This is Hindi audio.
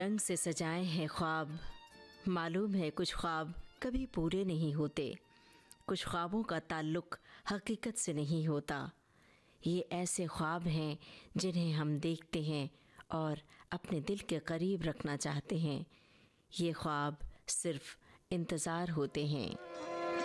रंग से सजाए हैं ख्वाब। मालूम है कुछ ख्वाब कभी पूरे नहीं होते, कुछ ख्वाबों का ताल्लुक हकीकत से नहीं होता। ये ऐसे ख्वाब हैं जिन्हें हम देखते हैं और अपने दिल के करीब रखना चाहते हैं। ये ख्वाब सिर्फ इंतज़ार होते हैं।